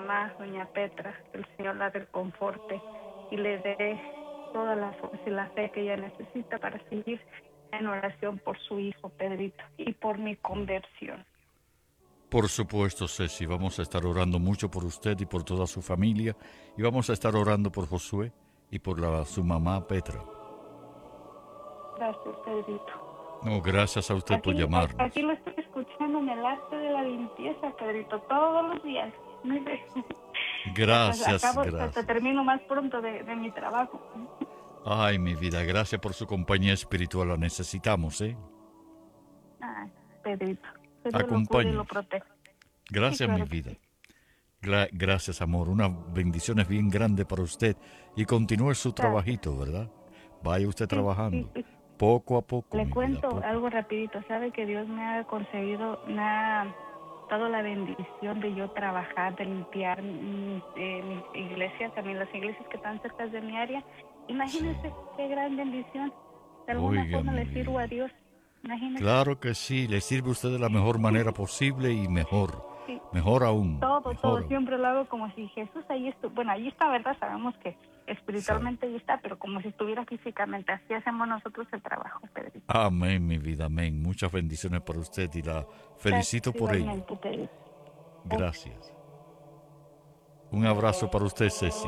mamá, doña Petra, que el Señor la reconforte y le dé toda la fuerza y la fe que ella necesita para seguir en oración por su hijo Pedrito y por mi conversión. Por supuesto, Ceci, vamos a estar orando mucho por usted y por toda su familia y vamos a estar orando por Josué y por su mamá Petra. Gracias, Pedrito. No, gracias a usted por Aquí llamarnos. lo estoy escuchando en el acto de la limpieza, Pedrito, todos los días. Gracias, Hasta gracias. termino más pronto de mi trabajo. Ay, mi vida, gracias por su compañía espiritual, la necesitamos, ¿eh? Ay, Pedrito, que Dios lo cuide y lo Acompáñenos. proteja. Sí, Gracias, mi claro que vida. sí. Gracias, amor. Unas bendiciones bien grandes para usted y continúe su Gracias. trabajito, ¿verdad? Vaya usted Sí, sí, trabajando. sí. Poco a poco, Le mi vida, cuento poco. algo rapidito. Sabe que Dios me ha concedido, me ha dado la bendición de yo trabajar, de limpiar mis iglesias, también las iglesias que están cerca de mi área. Sí. Imagínese qué gran bendición. De alguna Oiga, forma mi le sirvo a vida. Dios. Imagínese. Claro que sí, le sirve a usted de la mejor manera posible y mejor. Sí, Mejor aún, todo, mejor aún. siempre lo hago como si Jesús ahí estuvo. Bueno, ahí está, ¿verdad? Sabemos que Sabe. espiritualmente ahí está, pero como si estuviera físicamente. Así hacemos nosotros el trabajo, Pedrito. Amén, mi vida, amén. Muchas bendiciones para usted y la Gracias felicito por ello. igualmente, Pedrito. Gracias. Gracias. Un abrazo para usted, Ceci.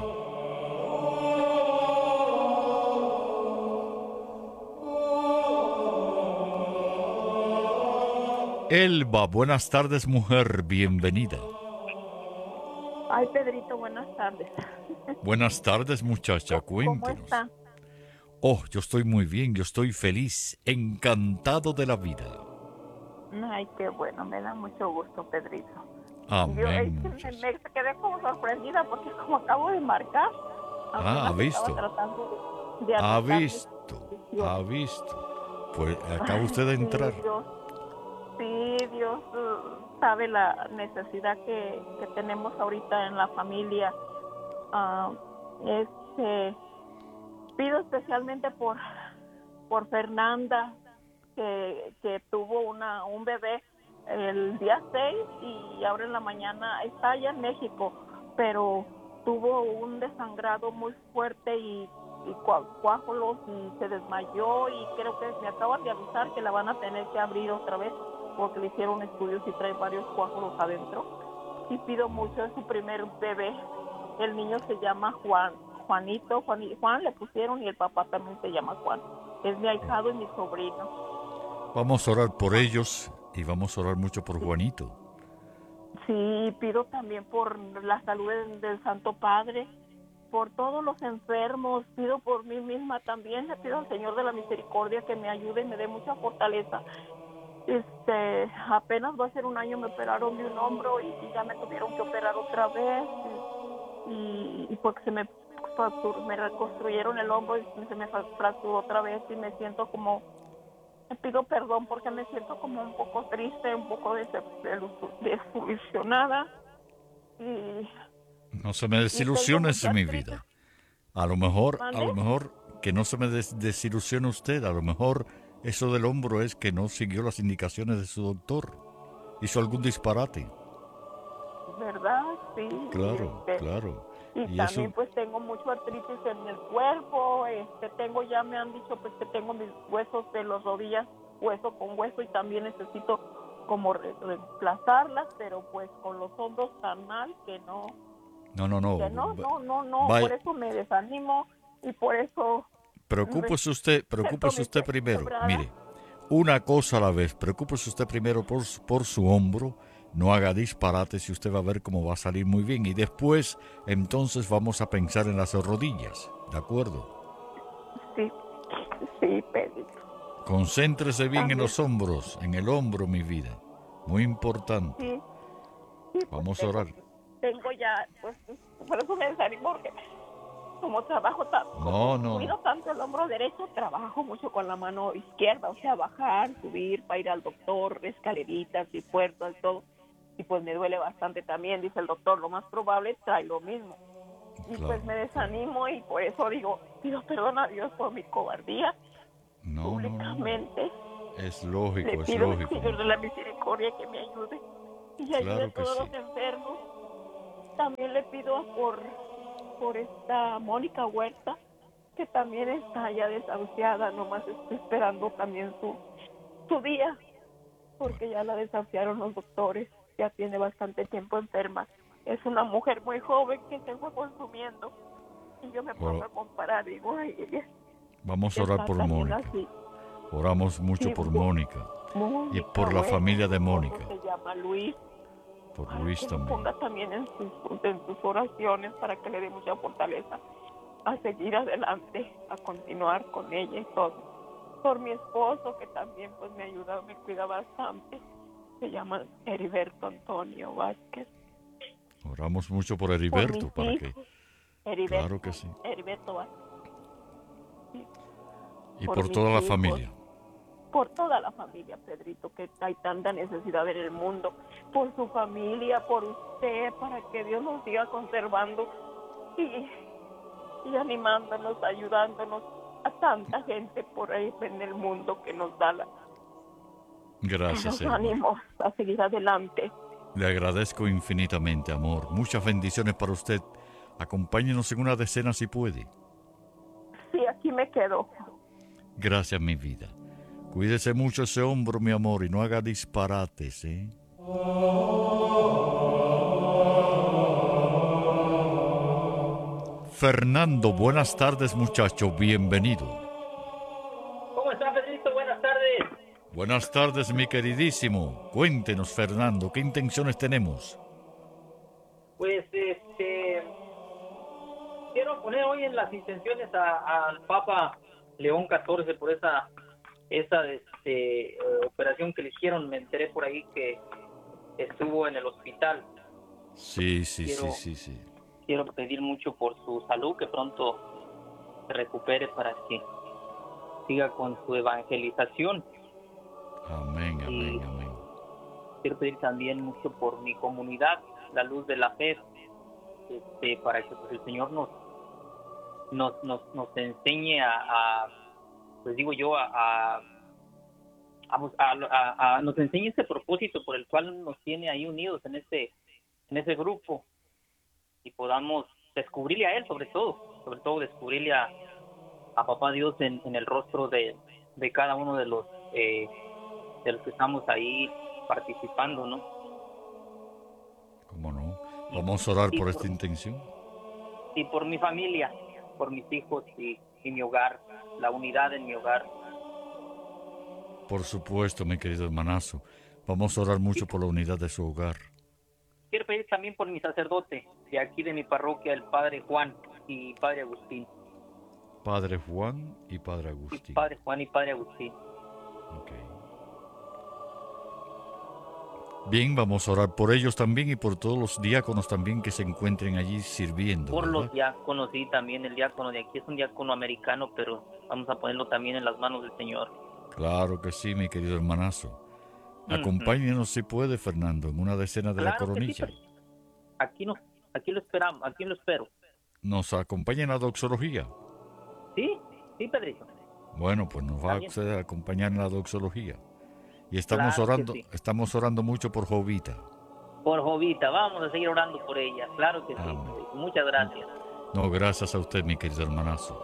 Elba, buenas tardes, mujer, bienvenida. Ay, Pedrito, buenas tardes. Buenas tardes, muchacha, ¿Cómo cuéntenos. está? Oh, yo estoy muy bien, yo estoy feliz, encantado de la vida. Ay, qué bueno, me da mucho gusto, Pedrito. Yo es Amén, que muchacha. me quedé como sorprendida porque como acabo de marcar, Ah, ha apenas estaba visto, tratando de ha anotar mis visto, ha peticiones. visto. Pues acaba Ay, usted de entrar. sí, Dios sabe la necesidad que tenemos ahorita en la familia. Ah, este, pido especialmente por Fernanda, que tuvo un bebé el día 6 y ahora en la mañana está allá en México, pero tuvo un desangrado muy fuerte y coágulos y se desmayó y creo que me acaban de avisar que la van a tener que abrir otra vez porque le hicieron estudios y trae varios coágulos adentro. Y pido mucho, es su primer bebé. El niño se llama Juan le pusieron y el papá también se llama Juan. Es mi ahijado y mi sobrino. Vamos a orar por ellos y vamos a orar mucho por Juanito. Sí, pido también por la salud del Santo Padre, por todos los enfermos, pido por mí misma también, le pido al Señor de la Misericordia que me ayude y me dé mucha fortaleza. Apenas va a ser un año, me operaron de un hombro y ya me tuvieron que operar otra vez y porque me reconstruyeron el hombro y se me fracturó otra vez y me siento como, me pido perdón porque me siento como un poco triste, un poco desilusionada y, No se me y tengo desilusiones mucha en mi artritis. vida. A ¿Mande? lo mejor que no se me desilusione usted. A lo mejor eso del hombro es que no siguió las indicaciones de su doctor. Hizo algún disparate. ¿Verdad? Sí, Claro, claro. y Y también eso, pues tengo mucho artritis en el cuerpo, ya me han dicho pues que tengo mis huesos de las rodillas hueso con hueso y también necesito como reemplazarlas, pero pues con los hombros tan mal no, no, no. no, por Vaya, eso me desanimo y por eso me siento preocúpese usted primero. quebrada. Mire, una cosa a la vez. Preocúpese usted primero por su hombro. No haga disparates y usted va a ver cómo va a salir muy bien. Y después, entonces vamos a pensar en las rodillas. ¿De acuerdo? Sí, sí, Pedrito. Concéntrese bien en También, los hombros, en el hombro, mi vida. Muy importante. sí, sí, pues Vamos a orar. tengo ya, pues, por eso me desanimo, porque como trabajo, No, como cuido no. tanto el hombro derecho, trabajo mucho con la mano izquierda, o sea, bajar, subir, para ir al doctor, escaleritas y puertas, todo. Y pues me duele bastante también, dice el doctor, lo más probable trae lo mismo. Y pues me Claro, claro. desanimo y por eso digo, pido perdón a Dios por mi cobardía No, no, no. públicamente. Es Le lógico, es pido al lógico, Señor de mujer. la Misericordia que me ayude y ayude a Claro que todos sí. los enfermos. también le pido por esta Mónica Huerta, que también está ya desahuciada, nomás estoy esperando también su día, porque ya la desahuciaron los doctores, ya tiene bastante tiempo enferma. Es una mujer muy joven que se fue consumiendo, y yo me pongo a comparar, digo, ay, ella vamos a orar por Mónica. Así. Oramos mucho Sí, por Mónica y por la bueno, familia de Mónica. se llama Luis. Por Para Luis que lo también. ponga también en sus oraciones, para que le dé mucha fortaleza a seguir adelante, a continuar con ella y todo. Por mi esposo, que también pues me ayuda, me cuida bastante. Se llama Heriberto Antonio Vázquez. Oramos mucho por Heriberto, por mis para que... hijos. Heriberto, Claro que sí. Heriberto Vázquez. Sí. Y por mis toda la hijos, familia. por toda la familia, Pedrito, que hay tanta necesidad en el mundo, por su familia, por usted, para que Dios nos siga conservando y animándonos, ayudándonos a tanta gente por ahí en el mundo que nos da Gracias, los ánimos a seguir adelante. Le agradezco infinitamente, amor. Muchas bendiciones para usted. Acompáñenos en una decena si puede. Sí, aquí me quedo. Gracias, mi vida. Cuídese mucho ese hombro, mi amor, y no haga disparates, ¿eh? Fernando, buenas tardes, muchacho. Bienvenido. ¿Cómo está, Pedrito? Buenas tardes. Buenas tardes, mi queridísimo. Cuéntenos, Fernando, ¿qué intenciones tenemos? Pues, quiero poner hoy en las intenciones al Papa León XIV por esa operación que le hicieron. Me enteré por ahí que estuvo en el hospital. Sí. Quiero pedir mucho por su salud, que pronto se recupere para que siga con su evangelización. Amén. Quiero pedir también mucho por mi comunidad, la luz de la fe, para que pues, el Señor nos enseñe nos enseñe ese propósito por el cual nos tiene ahí unidos en ese grupo, y podamos descubrirle a Él, sobre todo descubrirle a Papá Dios en el rostro de cada uno de los que estamos ahí participando, ¿no? ¿Cómo no? Vamos a orar por esta intención. Y por mi familia, por mis hijos y mi hogar, la unidad en mi hogar. Por supuesto, mi querido hermanazo. Vamos a orar mucho por la unidad de su hogar. Quiero pedir también por mi sacerdote de aquí de mi parroquia, el Padre Juan y Padre Agustín. Padre Juan y Padre Agustín. Padre Juan y Padre Agustín. Ok. Bien, vamos a orar por ellos también y por todos los diáconos también que se encuentren allí sirviendo. Por ¿verdad? los diáconos, sí, también el diácono de aquí es un diácono americano, pero vamos a ponerlo también en las manos del Señor. Claro que sí, mi querido hermanazo. Acompáñenos si puede, Fernando, en una decena de la coronilla. Sí, aquí lo esperamos, aquí lo espero. ¿Nos acompaña en la doxología? Sí, Pedrito. Bueno, pues nos va a acompañar en la doxología. Y estamos orando mucho por Jovita. Por Jovita, vamos a seguir orando por ella, claro que Amén. Sí. Muchas gracias. No, gracias a usted, mi querido hermanazo.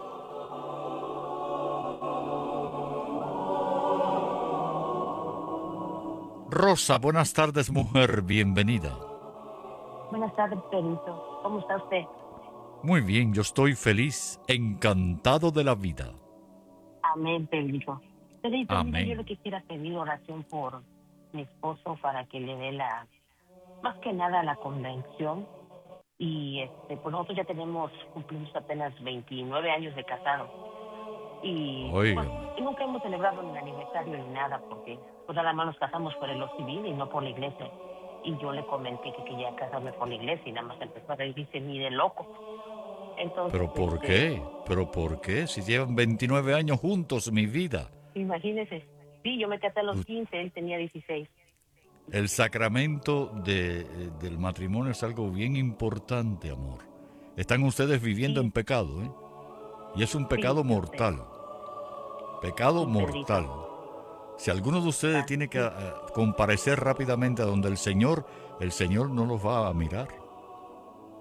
Rosa, buenas tardes, mujer, bienvenida. Buenas tardes, Pedrito. ¿Cómo está usted? Muy bien, yo estoy feliz, encantado de la vida. Amén, Pedrito. Pedrito, Amén. mira, yo le quisiera pedir oración por mi esposo para que le dé más que nada la convención. Y pues nosotros ya cumplimos apenas 29 años de casado. Y pues, nunca hemos celebrado ni el aniversario ni nada, porque pues nada más nos casamos por el civil y no por la iglesia. Y yo le comenté que quería casarme por la iglesia y nada más empezó a reír y dice, ni de loco. Entonces, ¿Pero por qué? ¿Pero por qué? Si llevan 29 años juntos, mi vida. Imagínese. Sí, yo me casé a los 15, él tenía 16. El sacramento del matrimonio es algo bien importante, amor. Están ustedes viviendo en pecado, ¿eh? Y es un pecado mortal. Pecado mortal. Si alguno de ustedes tiene que comparecer rápidamente a donde el Señor no los va a mirar.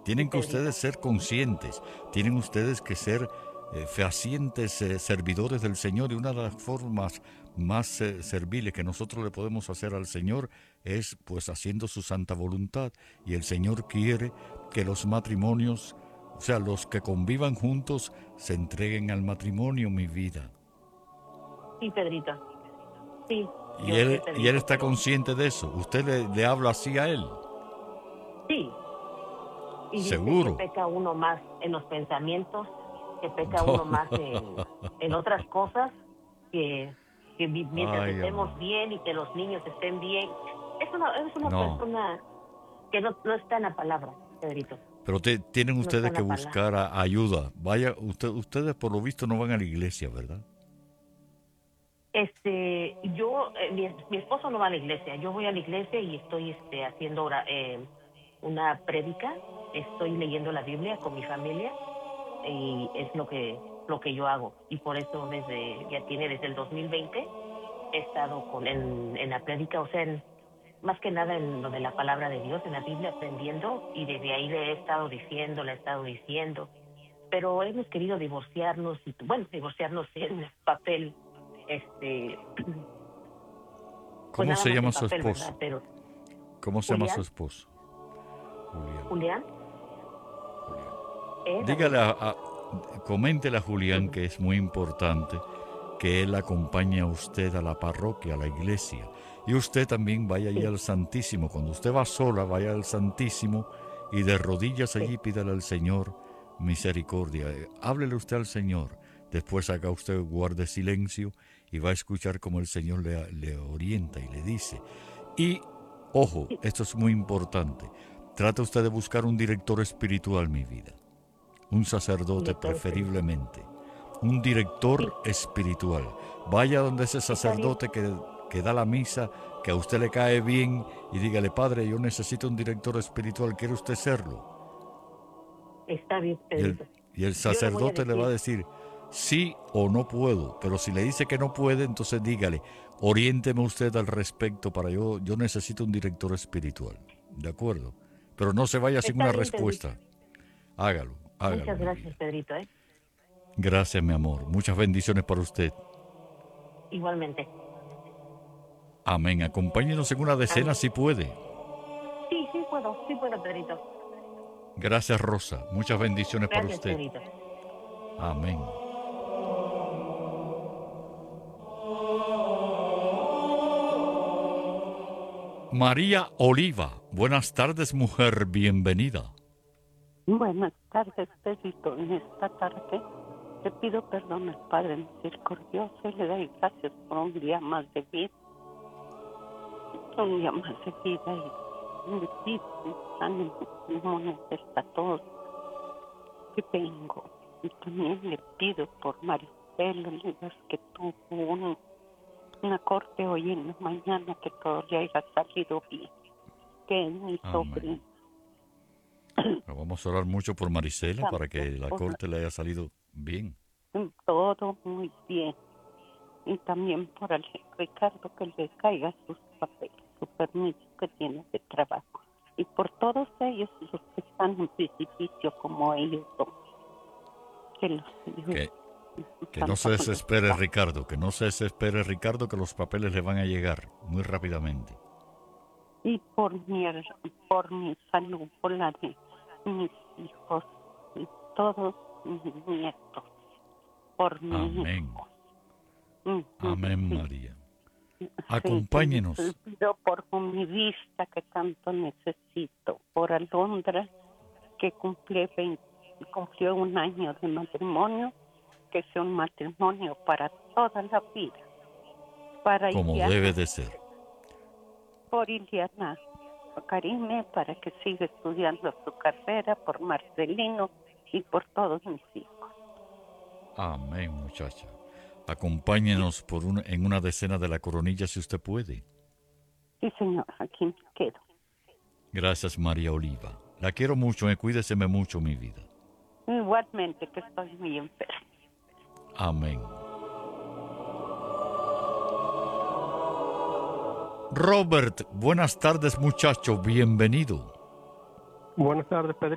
tienen que ustedes ser conscientes, tienen ustedes que ser fehacientes servidores del Señor, y una de las formas más serviles que nosotros le podemos hacer al Señor es pues haciendo su santa voluntad, y el Señor quiere que los matrimonios, o sea, los que convivan juntos, se entreguen al matrimonio, mi vida. Sí, Pedrito. Sí. Y él está consciente de eso. ¿Usted le habla así a él? Sí. Y ¿Seguro? dice que peca uno más en los pensamientos, que peca uno más en otras cosas, que mientras estemos bien y que los niños estén bien. Es una persona que no está en la palabra, Pedrito. Pero tienen ustedes que buscar ayuda. Vaya, ustedes por lo visto no van a la iglesia, ¿verdad? Mi esposo no va a la iglesia. Yo voy a la iglesia y estoy haciendo una prédica. Estoy leyendo la Biblia con mi familia y es lo que yo hago. Y por eso desde el 2020 he estado en la prédica, o sea, más que nada en lo de la palabra de Dios, en la Biblia, aprendiendo, y desde ahí le he estado diciendo. Pero hemos querido divorciarnos en papel. ¿Cómo se llama su esposo? Pero, ¿cómo se llama su esposo? Julián. Dígale coméntele a Julián que es muy importante que él acompañe a usted a la parroquia, a la iglesia. Y usted también vaya allí al Santísimo. Cuando usted va sola, vaya al Santísimo y de rodillas allí pídale al Señor misericordia. Háblele usted al Señor. Después haga usted, guarde silencio y va a escuchar cómo el Señor le orienta y le dice. Y, ojo, esto es muy importante. Trata usted de buscar un director espiritual, mi vida. Un sacerdote preferiblemente. Un director espiritual. Vaya donde ese sacerdote que da la misa, que a usted le cae bien, y dígale: Padre, yo necesito un director espiritual, ¿quiere usted serlo? Está bien, y el sacerdote le va a decir sí o no puedo, pero si le dice que no puede, entonces dígale: oriénteme usted al respecto, para yo necesito un director espiritual. ¿De acuerdo? Pero no se vaya sin una respuesta. Hágalo. Muchas gracias, Pedrito. Gracias, mi amor. Muchas bendiciones para usted. Igualmente. Amén. Acompáñenos en una decena si puede. Sí puedo, Pedrito. Gracias, Rosa. Muchas bendiciones para usted. Pedrito. Amén. María Oliva. Buenas tardes, mujer. Bienvenida. Buenas tardes, Pedrito. En esta tarde te pido perdón al Padre misericordioso y le doy gracias por un día más de vida. Un día más de vida, y le pido ánimo a todos que tengo. Y también le pido por Maricelo, que tuvo una corte hoy en la mañana, que todo le haya salido bien. Que es mi sobrino. Vamos a orar mucho por Marisela para que la corte le haya salido bien. Todo muy bien. Y también por Ricardo, que le caiga sus papeles, su permiso que tiene de trabajo. Y por todos ellos, los que están en precipicio como ellos dos. Que no se desespere Ricardo, que los papeles le van a llegar muy rápidamente. Y por mi salud, por la de mis hijos y todos mis nietos, por mi hijo. Amén, María. Acompáñenos. Sí, pido por mi vista que tanto necesito, por Alondra, que cumplió un año de matrimonio, que sea un matrimonio para toda la vida. Para como Iliana, debe de ser. Por Iliana Karime, para que siga estudiando su carrera, por Marcelino y por todos mis hijos. Amén, muchacha. Acompáñenos en una decena de la coronilla si usted puede. Sí, señor, aquí me quedo. Gracias, María Oliva. La quiero mucho, cuídeseme mucho, mi vida. Igualmente, que estoy muy enferma. Amén. Robert, buenas tardes, muchacho, bienvenido. Buenas tardes, Pedro.